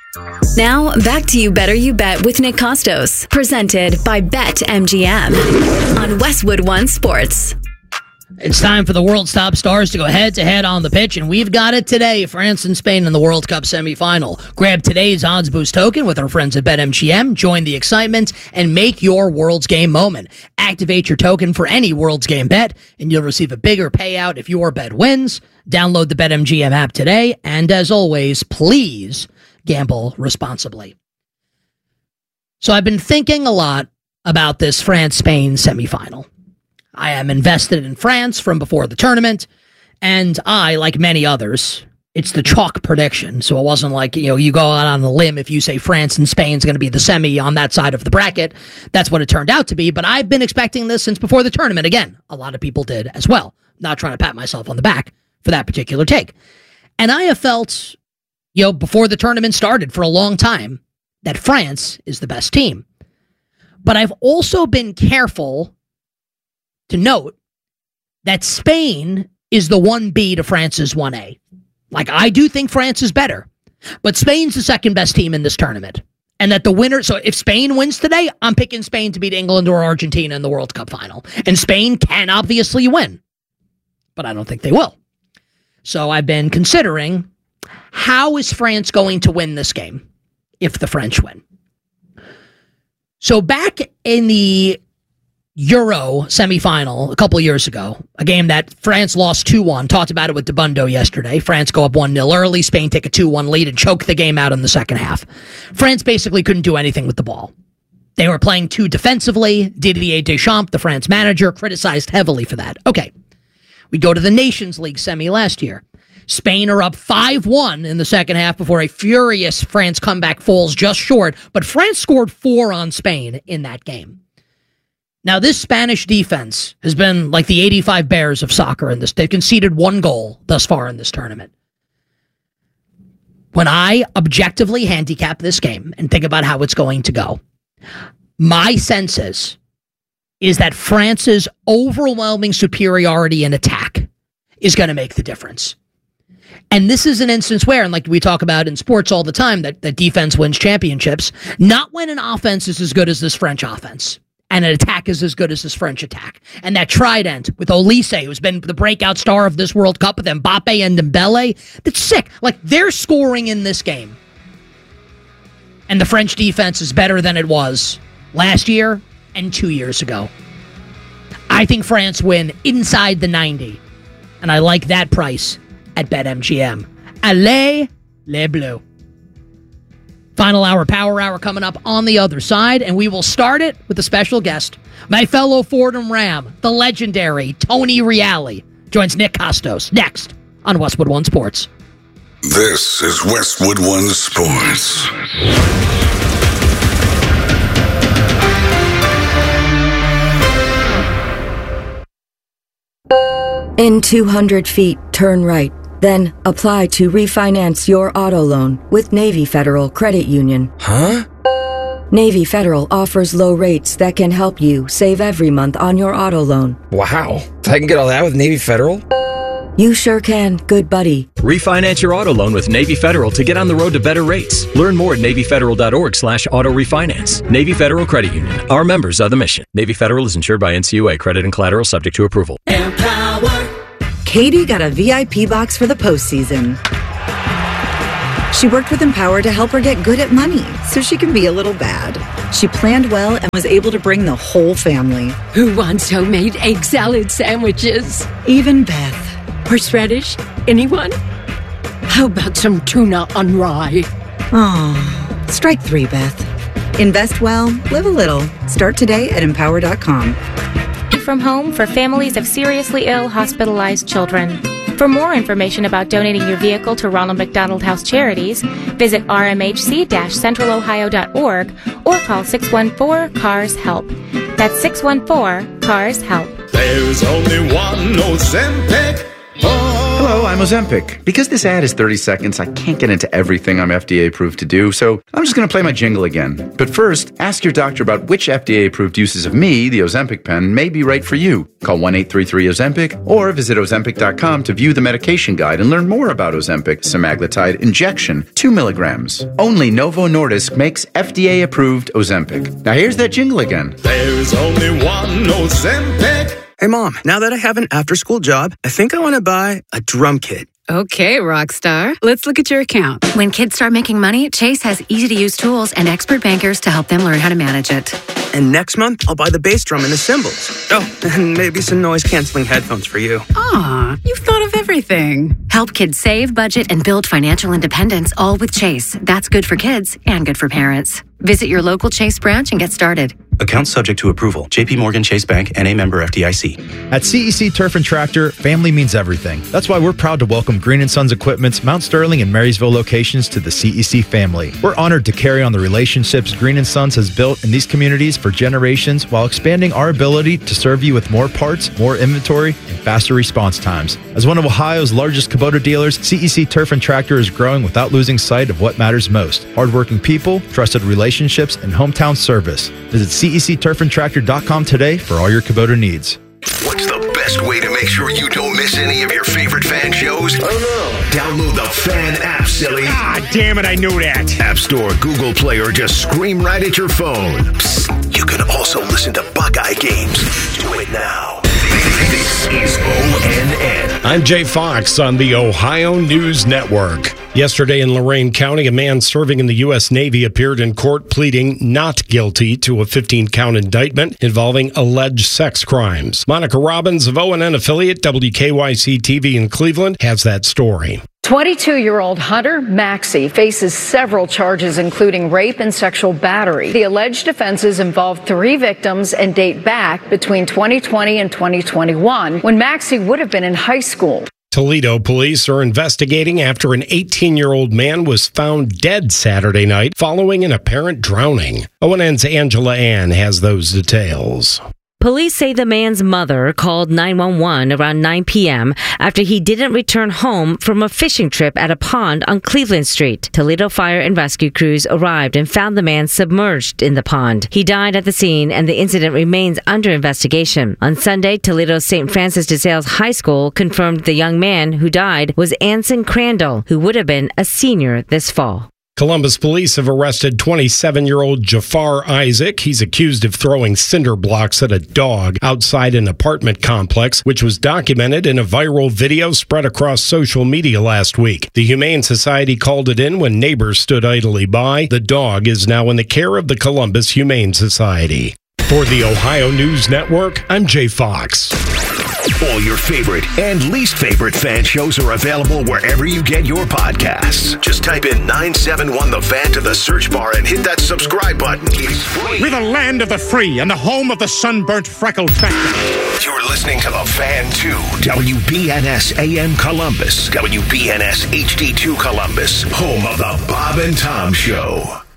Now, back to You Better You Bet with Nick Costos, presented by BetMGM on Westwood One Sports. It's time for the world's top stars to go head-to-head on the pitch, and we've got it today. France and Spain in the World Cup semifinal. Grab today's Odds Boost token with our friends at BetMGM. Join the excitement and make your World's Game moment. Activate your token for any World's Game bet, and you'll receive a bigger payout if your bet wins. Download the BetMGM app today, and as always, please gamble responsibly. So I've been thinking a lot about this France-Spain semifinal. I am invested in France from before the tournament, and I, like many others, it's the chalk prediction. So it wasn't like, you go out on a limb if you say France and Spain's going to be the semi on that side of the bracket. That's what it turned out to be, but I've been expecting this since before the tournament. Again, a lot of people did as well. Not trying to pat myself on the back for that particular take. And I have felt, before the tournament started for a long time, that France is the best team. But I've also been careful to note that Spain is the 1B to France's 1A. Like, I do think France is better, but Spain's the second best team in this tournament. And that the winner, so if Spain wins today, I'm picking Spain to beat England or Argentina in the World Cup final. And Spain can obviously win, but I don't think they will. So I've been considering, how is France going to win this game if the French win? So back in the Euro semifinal a couple of years ago, a game that France lost 2-1. Talked about it with DeBundo yesterday. France go up 1-0 early. Spain take a 2-1 lead and choke the game out in the second half. France basically couldn't do anything with the ball. They were playing too defensively. Didier Deschamps, the France manager, criticized heavily for that. Okay, we go to the Nations League semi last year. Spain are up 5-1 in the second half before a furious France comeback falls just short, but France scored 4 on Spain in that game. Now, this Spanish defense has been like the 85 Bears of soccer in this. They've conceded 1 goal thus far in this tournament. When I objectively handicap this game and think about how it's going to go, my sense is that France's overwhelming superiority in attack is going to make the difference. And this is an instance where, and like we talk about in sports all the time, that defense wins championships, not when an offense is as good as this French offense. And an attack is as good as this French attack. And that trident with Olise, who's been the breakout star of this World Cup with Mbappe and Dembele, that's sick. Like, they're scoring in this game. And the French defense is better than it was last year and 2 years ago. I think France win inside the 90. And I like that price at BetMGM. Allez, les Bleus. Final hour, power hour coming up on the other side, and we will start it with a special guest. My fellow Fordham Ram, the legendary Tony Reale, joins Nick Costos next on Westwood One Sports. This is Westwood One Sports. In 200 feet, turn right. Then apply to refinance your auto loan with Navy Federal Credit Union. Huh? Navy Federal offers low rates that can help you save every month on your auto loan. Wow. I can get all that with Navy Federal? You sure can, good buddy. Refinance your auto loan with Navy Federal to get on the road to better rates. Learn more at NavyFederal.org/auto refinance. Navy Federal Credit Union. Our members are the mission. Navy Federal is insured by NCUA. Credit and collateral subject to approval. Empower. Katie got a VIP box for the postseason. She worked with Empower to help her get good at money so she can be a little bad. She planned well and was able to bring the whole family. Who wants homemade egg salad sandwiches? Even Beth. Horseradish? Anyone? How about some tuna on rye? Oh, strike 3, Beth. Invest well, live a little. Start today at Empower.com. From home for families of seriously ill, hospitalized children. For more information about donating your vehicle to Ronald McDonald House Charities, visit rmhc-centralohio.org or call 614-CARS-HELP. That's 614-CARS-HELP. There's only one Ozempic for Hello, I'm Ozempic. Because this ad is 30 seconds, I can't get into everything I'm FDA approved to do, so I'm just going to play my jingle again. But first, ask your doctor about which FDA approved uses of me, the Ozempic pen, may be right for you. Call 1-833-OZEMPIC or visit Ozempic.com to view the medication guide and learn more about Ozempic semaglutide injection, 2 milligrams. Only Novo Nordisk makes FDA approved Ozempic. Now here's that jingle again. There's only one Ozempic. Hey, Mom, now that I have an after-school job, I think I want to buy a drum kit. Okay, Rockstar. Let's look at your account. When kids start making money, Chase has easy-to-use tools and expert bankers to help them learn how to manage it. And next month, I'll buy the bass drum and the cymbals. Oh, and maybe some noise-canceling headphones for you. Aw, you've thought of everything. Help kids save, budget, and build financial independence, all with Chase. That's good for kids and good for parents. Visit your local Chase branch and get started. Account subject to approval. J.P. Morgan Chase Bank, N.A. member FDIC. At CEC Turf and Tractor, family means everything. That's why we're proud to welcome Green & Sons Equipment's Mount Sterling and Marysville locations to the CEC family. We're honored to carry on the relationships Green & Sons has built in these communities for generations while expanding our ability to serve you with more parts, more inventory, and faster response times. As one of Ohio's largest Kubota dealers, CEC Turf and Tractor is growing without losing sight of what matters most. Hardworking people, trusted relationships, and hometown service. Visit CECTurfandTractor.com today for all your Kubota needs. What's the best way to make sure you don't miss any of your favorite fan shows? Oh no. Download the Fan app, silly. Ah, damn it, I knew that. App Store, Google Play, or just scream right at your phone. Psst, you can also listen to Buckeye games. Do it now. This is ONN. I'm Jay Fox on the Ohio News Network. Yesterday in Lorain County, a man serving in the U.S. Navy appeared in court pleading not guilty to a 15-count indictment involving alleged sex crimes. Monica Robbins of ONN affiliate WKYC-TV in Cleveland has that story. 22-year-old Hunter Maxey faces several charges, including rape and sexual battery. The alleged offenses involve 3 victims and date back between 2020 and 2021, when Maxey would have been in high school. Toledo police are investigating after an 18-year-old man was found dead Saturday night following an apparent drowning. ONN's Angela Ann has those details. Police say the man's mother called 911 around 9 p.m. after he didn't return home from a fishing trip at a pond on Cleveland Street. Toledo fire and rescue crews arrived and found the man submerged in the pond. He died at the scene, and the incident remains under investigation. On Sunday, Toledo's St. Francis de Sales High School confirmed the young man who died was Anson Crandall, who would have been a senior this fall. Columbus police have arrested 27-year-old Jafar Isaac. He's accused of throwing cinder blocks at a dog outside an apartment complex, which was documented in a viral video spread across social media last week. The Humane Society called it in when neighbors stood idly by. The dog is now in the care of the Columbus Humane Society. For the Ohio News Network, I'm Jay Fox. All your favorite and least favorite fan shows are available wherever you get your podcasts. Just type in 971 The Fan to the search bar and hit that subscribe button. It's free. We're the land of the free and the home of the sunburnt freckled factor. You're listening to The Fan 2, WBNS AM Columbus, WBNS HD2 Columbus, home of the Bob and Tom Show.